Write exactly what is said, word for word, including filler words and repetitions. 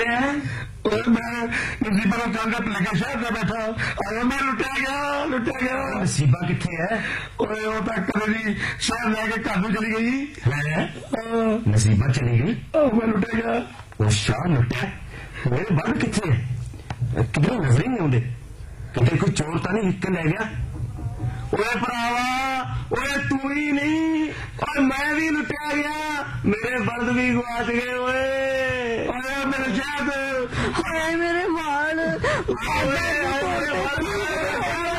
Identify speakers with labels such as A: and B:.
A: ਰਿਹਾ ਹੈ?
B: मैं नसीबा का चांदा लेके शहर से बैठा आया मैं लुटिया गया लुटिया गया।
A: नसीबा किथे है?
B: वो तो कदे दी शहर लैके घर नूं चली गई
A: है। नसीबा चली गई?
B: मैं लुटिया गया।
A: अच्छा लुटिया। मेरे बल किथे है? किधरों नजर ही नहीं आउंदे। किते कोई चोर तो नहीं हिक्क लै गया? ओए भरावा ओए तू ही नहीं और मैं भी लुटिया गया। मेरे बल्द भी गुआच गए। ओए
B: ओए मेरे शहर
C: हाय मेरे बाल।